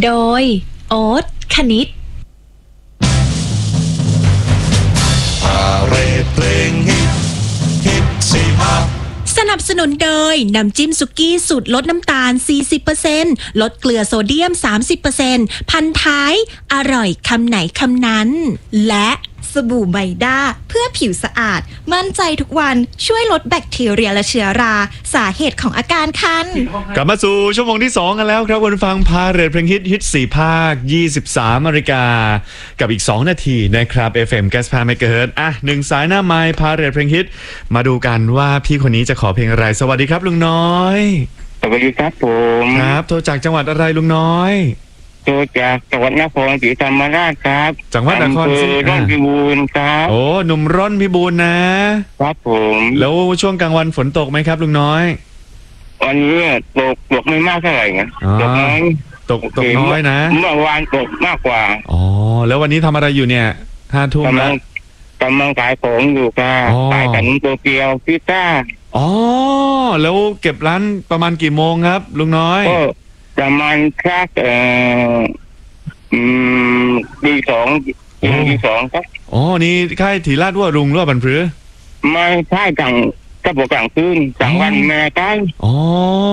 โดยโอ๊ตคณิตสนับสนุนโดยน้ำจิ้มสุกี้สูตรลดน้ำตาล 40% ลดเกลือโซเดียม 30% พันท้ายอร่อยคำไหนคำนั้นและสบู่ไบด้าเพื่อผิวสะอาดมั่นใจทุกวันช่วยลดแบคทีเรียและเชื้อราสาเหตุของอาการคันกลับมาสู่ชั่วโมงที่2กันแล้วครับคุณฟังพาเรทเพลงฮิต4ภาค 23 นาฬิกากับอีก2นาทีนะครับ FM 95 MHz 1สายหน้าไมค์พาเรทเพลงฮิตมาดูกันว่าพี่คนนี้จะขอเพลงอะไรสวัสดีครับลุงน้อยสวัสดีครับผมครับโทรจากจังหวัดอะไรลุงน้อยโทรจากจังหวัดนครศรีธรรมราชครับจังหวัดนครศรีร่อนพิบูลครับโอ้หนุ่มร่อนพิบูลนะครับผมแล้วช่วงกลางวันฝนตกไหมครับลุงน้อยวันนี้ตกไม่มากเท่าไหร่นะตกน้อยตกน้อยนะเมื่อวานตกมากกว่าอ๋อแล้ววันนี้ทำอะไรอยู่เนี่ย5 ทุ่มแล้วกำลังขายของอยู่ครับขายขนมโตเกียวพิซซ่าอ๋อแล้วเก็บร้านประมาณกี่โมงครับลุงน้อยก็ประมาณสักตีสองครับอ๋อนี่ค่ายถีราชว่ารุงหรือว่าบันพรือไม่ใช่กลางกระบอกกลางคืนกลางวันแม่ใกล้อ๋อ